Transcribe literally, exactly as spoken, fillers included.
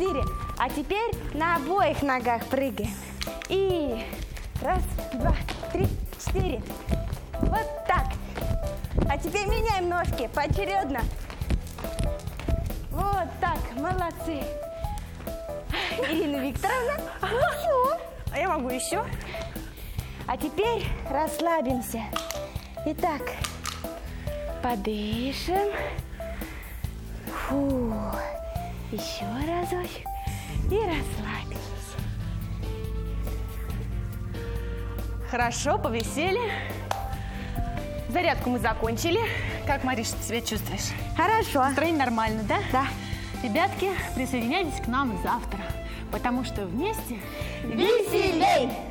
четыре. А теперь на обоих ногах прыгаем. И раз, два, три, четыре. Вот так. А теперь меняем ножки поочередно. Вот так, молодцы. Ирина Викторовна, ну все. А я могу еще? А теперь расслабимся. Итак, подышим. Фу. Еще разочек. И расслабились. Хорошо, повесели. Зарядку мы закончили. Как, Мариша, ты себя чувствуешь? Хорошо. Настроение нормально, да? Да. Ребятки, присоединяйтесь к нам завтра, потому что вместе веселей!